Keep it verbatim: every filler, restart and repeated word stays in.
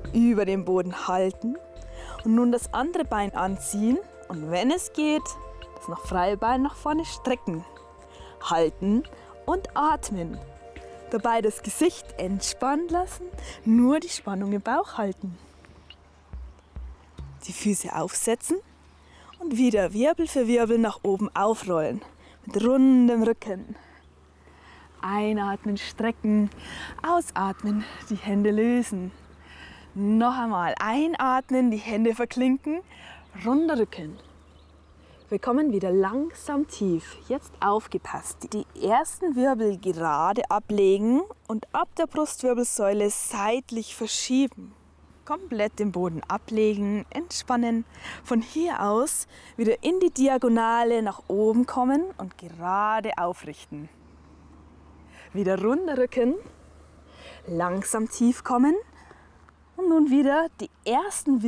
über dem Boden halten und nun das andere Bein anziehen und wenn es geht, das noch freie Bein nach vorne strecken, halten und atmen. Dabei das Gesicht entspannen lassen, nur die Spannung im Bauch halten. Die Füße aufsetzen und wieder Wirbel für Wirbel nach oben aufrollen mit rundem Rücken. Einatmen, strecken, ausatmen, die Hände lösen. Noch einmal einatmen, die Hände verklinken, runder Rücken. Wir kommen wieder langsam tief. Jetzt aufgepasst. Die ersten Wirbel gerade ablegen und ab der Brustwirbelsäule seitlich verschieben. Komplett den Boden ablegen, entspannen. Von hier aus wieder in die Diagonale nach oben kommen und gerade aufrichten. Wieder runder Rücken, langsam tief kommen und nun wieder die ersten Wirbel